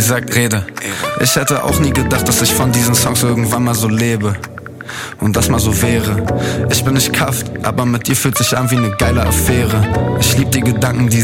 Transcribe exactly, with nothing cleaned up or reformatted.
gesagt, rede. Ich hätte auch nie gedacht, dass ich von diesen Songs irgendwann mal so lebe. Und das mal so wäre. Ich bin nicht kafft, aber mit dir fühlt sich an wie eine geile Affäre. Ich lieb die Gedanken, die